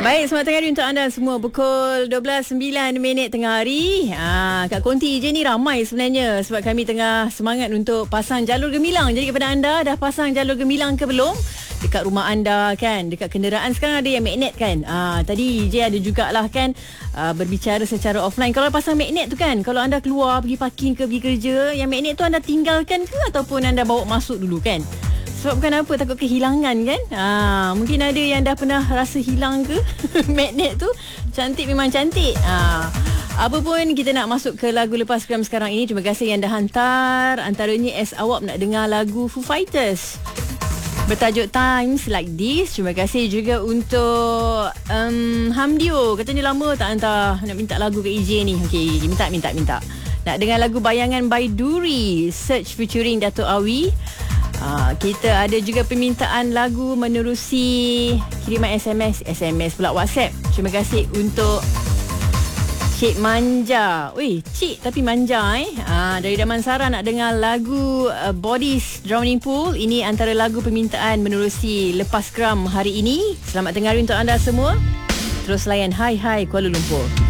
Baik, selamat tengah hari untuk anda semua. Pukul 12.09 tengah hari. Kat Konti je ni ramai sebenarnya sebab kami tengah semangat untuk pasang jalur gemilang. Jadi kepada anda, dah pasang jalur gemilang ke belum? Dekat rumah anda kan, dekat kenderaan sekarang ada yang magnet kan. Tadi je ada jugalah kan berbicara secara offline. Kalau pasang magnet tu kan, kalau anda keluar pergi parking ke pergi kerja, yang magnet tu anda tinggalkan ke ataupun anda bawa masuk dulu kan? Sebab bukan apa, takut kehilangan kan. Mungkin ada yang dah pernah rasa hilang ke magnet tu. Cantik memang cantik. Apa pun, kita nak masuk ke lagu lepas program sekarang ini. Terima kasih yang dah hantar. Antaranya as awak nak dengar lagu Foo Fighters bertajuk Times Like This. Terima kasih juga untuk Hamdio. Katanya lama tak hantar, nak minta lagu ke EJ ni. Okey, minta. Nak dengar lagu Bayangan by Duri, Search featuring Dato' Awi. Kita ada juga permintaan lagu menerusi kiriman SMS pula WhatsApp. Terima kasih untuk Cik Manja. Cik tapi manja dari Damansara nak dengar lagu Bodies Drowning Pool. Ini antara lagu permintaan menerusi Lepas Geram hari ini. Selamat tengah hari untuk anda semua. Terus layan Hai Hai Kuala Lumpur.